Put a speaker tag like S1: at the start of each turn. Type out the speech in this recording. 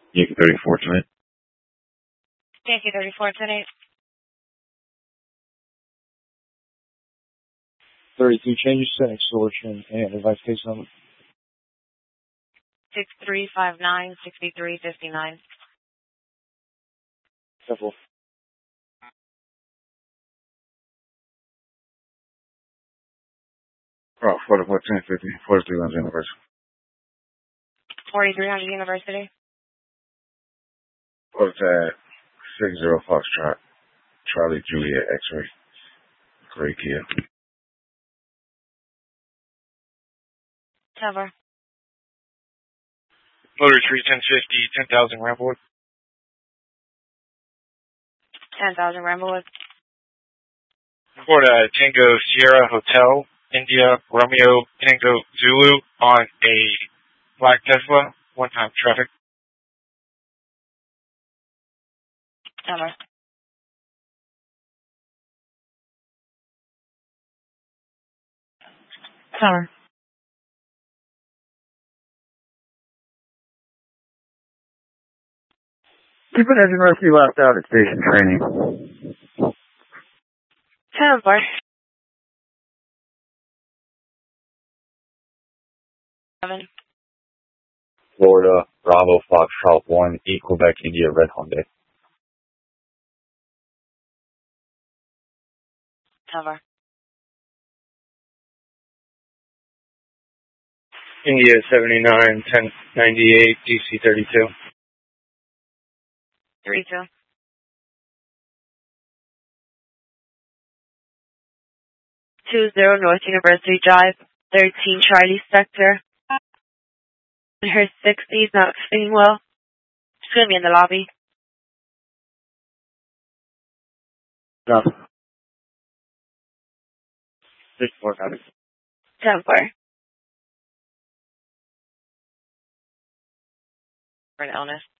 S1: Yankee 34 tonight.
S2: Yankee 34 tonight.
S3: 32 changes to extortion and advice case number.
S2: 6359-6359.
S3: Simple.
S1: Oh, 44, 1050, 43 Lens University.
S2: 4300 University.
S1: What's that? 60 Foxtrot. Charlie Juliet X-ray. Gray Kia.
S2: Cover.
S4: Motor Tree 1050, 10,000 Ramblewood.
S2: 10,000 Ramblewood.
S4: Report Tango Sierra Hotel, India, Romeo, Tango Zulu on a black Tesla, one-time traffic.
S2: Cover. Cover.
S1: Keep it as University left out at station training.
S2: Cover. 7.
S1: Florida, Bravo, Foxtrot 1, E, Quebec, India, Red Hyundai.
S2: Cover.
S4: India 79, 1098, DC 32.
S2: 32. 20 North University Drive, 13 Charlie Sector. In her 60s, not feeling well. She's going to be in the lobby.
S3: No. 64 copies.
S2: 10-4. For an illness.